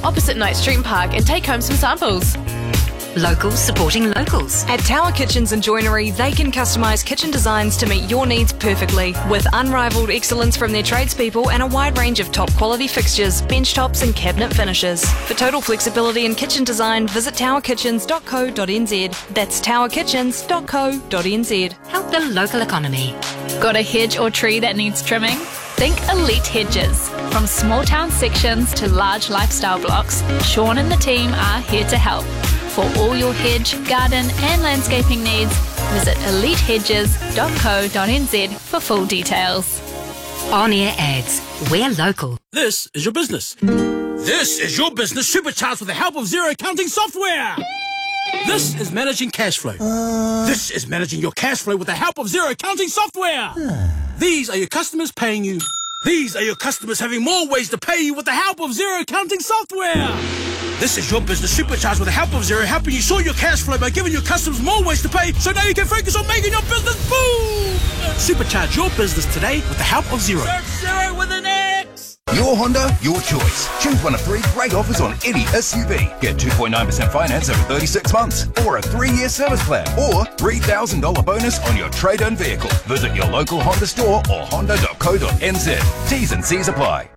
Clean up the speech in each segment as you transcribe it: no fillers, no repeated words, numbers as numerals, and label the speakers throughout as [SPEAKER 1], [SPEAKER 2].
[SPEAKER 1] opposite Knight Street Park and take home some samples.
[SPEAKER 2] Locals supporting locals.
[SPEAKER 3] At Tower Kitchens and Joinery, they can customise kitchen designs to meet your needs perfectly, with unrivaled excellence from their tradespeople and a wide range of top quality fixtures, bench tops and cabinet finishes. For total flexibility in kitchen design, visit towerkitchens.co.nz. That's towerkitchens.co.nz.
[SPEAKER 2] Help the local economy.
[SPEAKER 4] Got a hedge or tree that needs trimming? Think Elite Hedges. From small town sections to large lifestyle blocks, Sean and the team are here to help. For all your hedge, garden and landscaping needs, visit elitehedges.co.nz for full details.
[SPEAKER 2] On-air ads. We're local.
[SPEAKER 5] This is your business. This is your business supercharged with the help of Xero accounting software. This is managing cash flow. This is managing your cash flow with the help of Xero accounting software. These are your customers paying you. These are your customers having more ways to pay you with the help of Xero accounting software. This is your business supercharged with the help of Xero, helping you sort your cash flow by giving your customers more ways to pay, so now you can focus on making your business boom! Supercharge your business today with the help of Xero. Search Xero with an X!
[SPEAKER 6] Your Honda, your choice. Choose one of 3 great offers on any SUV. Get 2.9% finance over 36 months, or a 3-year service plan, or $3,000 bonus on your trade-in vehicle. Visit your local Honda store or honda.co.nz. T's and C's apply.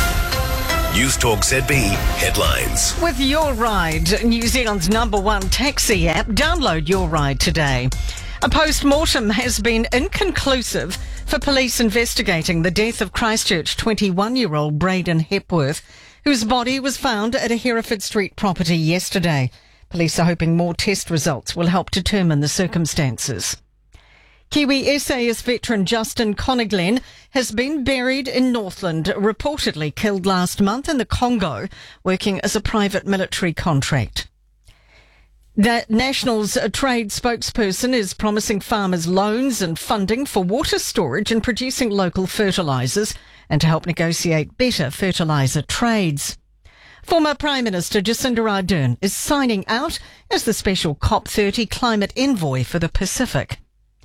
[SPEAKER 7] News Talk ZB headlines.
[SPEAKER 8] With Your Ride, New Zealand's #1 taxi app, download Your Ride today. A post-mortem has been inconclusive for police investigating the death of Christchurch 21-year-old Braden Hepworth, whose body was found at a Hereford Street property yesterday. Police are hoping more test results will help determine the circumstances. Kiwi SAS veteran Justin Conaglen has been buried in Northland, reportedly killed last month in the Congo, working as a private military contract. The National's trade spokesperson is promising farmers loans and funding for water storage and producing local fertilisers, and to help negotiate better fertiliser trades. Former Prime Minister Jacinda Ardern is signing out as the special COP30 climate envoy for the Pacific.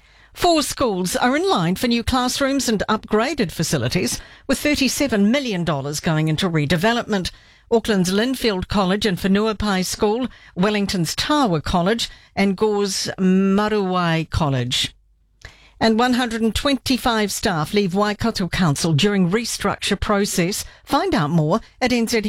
[SPEAKER 8] 4 schools are in line for new classrooms and upgraded facilities, with $37 million going into redevelopment. Auckland's Linfield College and Whenuapai School, Wellington's Tawa College and Gore's Maruai College. And 125 staff leave Waikato Council during restructure process. Find out more at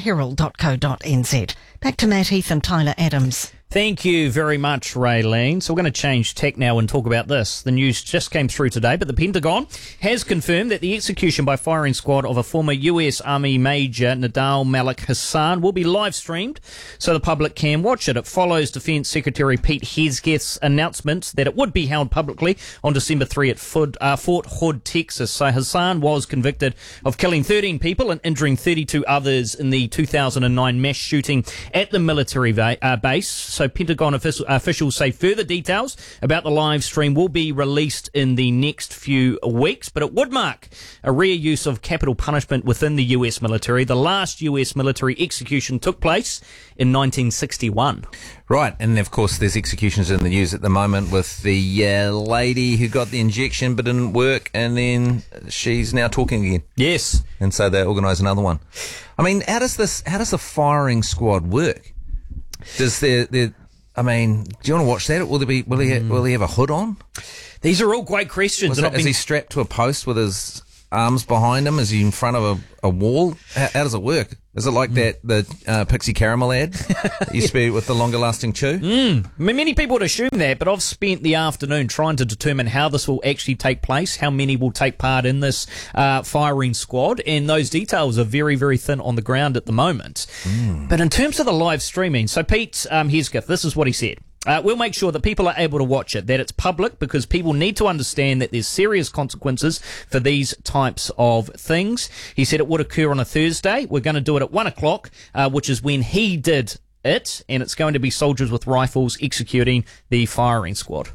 [SPEAKER 8] nzherald.co.nz. Back to Matt Heath and Tyler Adams.
[SPEAKER 9] Thank you very much, Raylene. So we're going to change tack now and talk about this. The news just came through today, but the Pentagon has confirmed that the execution by firing squad of a former US Army Major Nadal Malik Hassan will be live streamed so the public can watch it. It follows Defence Secretary Pete Hegseth's announcement that it would be held publicly on December 3 at Fort Hood, Texas. So Hassan was convicted of killing 13 people and injuring 32 others in the 2009 mass shooting at the military base. So Pentagon officials say further details about the live stream will be released in the next few weeks, but it would mark a rare use of capital punishment within the US military. The last US military execution took place in 1961.
[SPEAKER 10] Right, and of course there's executions in the news at the moment with the lady who got the injection but didn't work, and then she's now talking again.
[SPEAKER 9] Yes.
[SPEAKER 10] And so they organise another one. I mean, how does the firing squad work? Does do you want to watch that? Will he have a hood on?
[SPEAKER 9] These are all great questions.
[SPEAKER 10] Is he strapped to a post with his arms behind him? Is he in front of a wall? How does it work? Is it like the Pixie Caramel ad? Used to be with the longer lasting chew?
[SPEAKER 9] Many people would assume that, but I've spent the afternoon trying to determine how this will actually take place, how many will take part in this firing squad, and those details are very, very thin on the ground at the moment. But in terms of the live streaming, so Pete Hegseth, this is what he said. We'll make sure that people are able to watch it, that it's public, because people need to understand that there's serious consequences for these types of things. He said it would occur on a Thursday. We're going to do it at 1 o'clock, which is when he did it, and it's going to be soldiers with rifles executing the firing squad.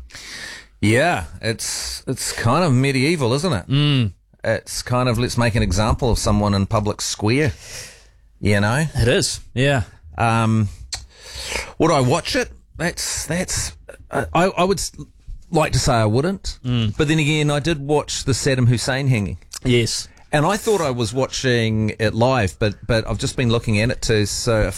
[SPEAKER 10] Yeah, it's kind of medieval, isn't it? It's kind of, let's make an example of someone in public square, you know?
[SPEAKER 9] It is, yeah.
[SPEAKER 10] Would I watch it? I would like to say I wouldn't, but then again, I did watch the Saddam Hussein hanging.
[SPEAKER 9] Yes.
[SPEAKER 10] And I thought I was watching it live, but I've just been looking at it too, so